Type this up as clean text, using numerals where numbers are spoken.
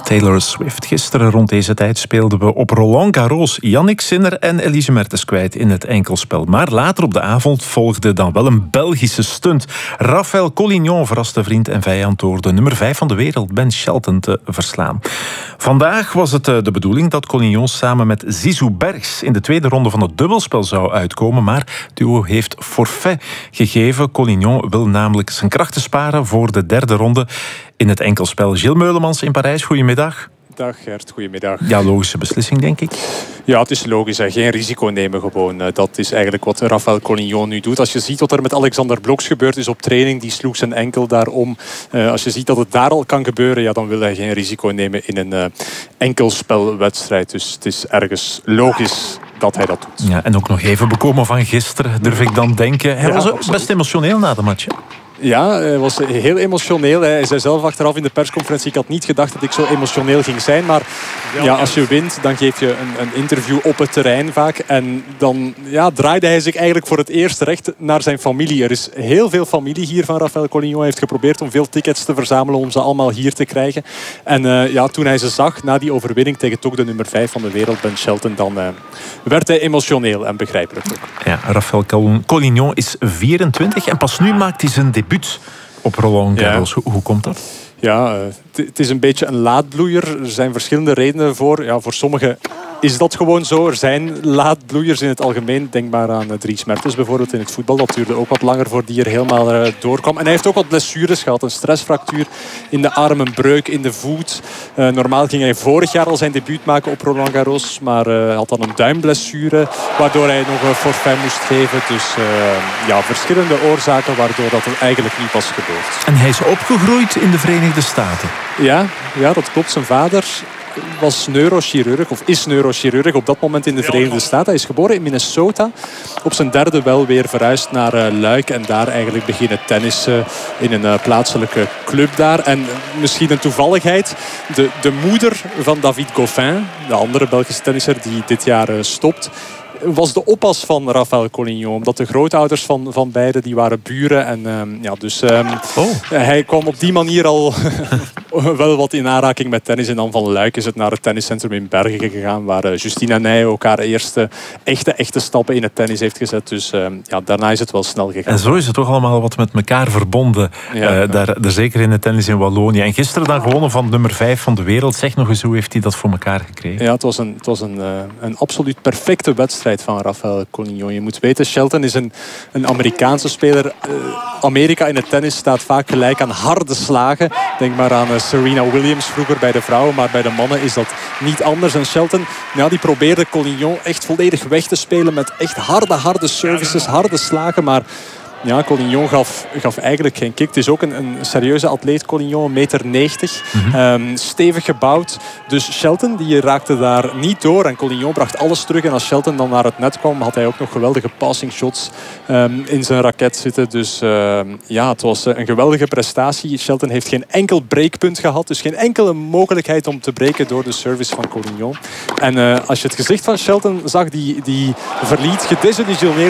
Taylor Swift. Gisteren rond deze tijd speelden we op Roland Garros Yannick Sinner en Elise Mertens kwijt in het enkelspel. Maar later op de avond volgde dan wel een Belgische stunt. Rafael Collignon verraste vriend en vijand door de nummer 5 van de wereld, Ben Shelton, te verslaan. Vandaag was het de bedoeling dat Collignon samen met Zizou Bergs in de tweede ronde van het dubbelspel zou uitkomen, maar het duo heeft forfait gegeven. Collignon wil namelijk zijn krachten sparen voor de derde ronde in het enkelspel. Gilles Meulemans in Parijs, goedemiddag. Dag Gert, goedemiddag. Ja, logische beslissing, denk ik. Ja, het is logisch. Hè. Geen risico nemen gewoon. Dat is eigenlijk wat Rafael Collignon nu doet. Als je ziet wat er met Alexander Bloks gebeurd is op training, die sloeg zijn enkel daarom. Als je ziet dat het daar al kan gebeuren, ja, dan wil hij geen risico nemen in een enkelspelwedstrijd. Dus het is ergens logisch dat hij dat doet. Ja, en ook nog even bekomen van gisteren, durf ik dan denken. Hij was best emotioneel na de match. Hè? Ja, hij was heel emotioneel. Hij zei zelf achteraf in de persconferentie: ik had niet gedacht dat ik zo emotioneel ging zijn. Maar ja, als je wint, dan geef je een interview op het terrein vaak. En dan draaide hij zich eigenlijk voor het eerst recht naar zijn familie. Er is heel veel familie hier van Rafael Collignon. Hij heeft geprobeerd om veel tickets te verzamelen om ze allemaal hier te krijgen. En toen hij ze zag na die overwinning tegen toch de nummer 5 van de wereld, Ben Shelton, dan werd hij emotioneel en begrijpelijk ook. Ja, Rafael Collignon is 24 en pas nu maakt hij zijn debuut op Roland Garros. Ja. Hoe komt dat? Ja, het is een beetje een laadbloeier. Er zijn verschillende redenen voor. Ja, voor sommigen is dat gewoon zo. Er zijn laadbloeiers in het algemeen. Denk maar aan Dries Mertens bijvoorbeeld in het voetbal. Dat duurde ook wat langer voor die er helemaal doorkwam. En hij heeft ook wat blessures gehad. Een stressfractuur in de arm, een breuk in de voet. Normaal ging hij vorig jaar al zijn debuut maken op Roland Garros. Maar had dan een duimblessure, waardoor hij nog een forfait moest geven. Dus verschillende oorzaken waardoor dat eigenlijk niet was gebeurd. En hij is opgegroeid in de Verenigde Staten. Ja, dat klopt. Zijn vader was neurochirurg, of is neurochirurg op dat moment in de Verenigde Staten. Hij is geboren in Minnesota. Op zijn derde wel weer verhuisd naar Luik. En daar eigenlijk beginnen tennissen in een plaatselijke club daar. En misschien een toevalligheid. De moeder van David Goffin, de andere Belgische tennisser die dit jaar stopt, was de oppas van Rafael Collignon. Omdat de grootouders van beiden, die waren buren. En hij kwam op die manier al wel wat in aanraking met tennis. En dan van Luik is het naar het tenniscentrum in Bergen gegaan, waar Justine Nij ook haar eerste echte stappen in het tennis heeft gezet. Dus daarna is het wel snel gegaan. En zo is het toch allemaal wat met elkaar verbonden. Daar zeker in het tennis in Wallonië. En gisteren dan gewonnen van nummer 5 van de wereld. Zeg nog eens, hoe heeft hij dat voor elkaar gekregen? Ja, het was een absoluut perfecte wedstrijd van Rafael Collignon. Je moet weten, Shelton is een Amerikaanse speler. Amerika in het tennis staat vaak gelijk aan harde slagen. Denk maar aan Serena Williams vroeger bij de vrouwen. Maar bij de mannen is dat niet anders. En Shelton, die probeerde Collignon echt volledig weg te spelen met echt harde services, harde slagen. Maar ja, Collignon gaf eigenlijk geen kick. Het is ook een serieuze atleet, Collignon, 1,90 meter. Stevig gebouwd. Dus Shelton die raakte daar niet door. En Collignon bracht alles terug. En als Shelton dan naar het net kwam, had hij ook nog geweldige passing shots in zijn raket zitten. Dus het was een geweldige prestatie. Shelton heeft geen enkel breekpunt gehad. Dus geen enkele mogelijkheid om te breken door de service van Collignon. En als je het gezicht van Shelton zag, die verliet gedesillusioneerd